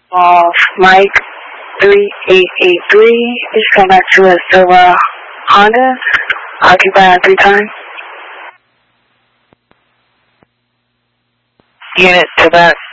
Mike 3883. Just come back to a silver Honda. Occupy at 3 times. Unit to that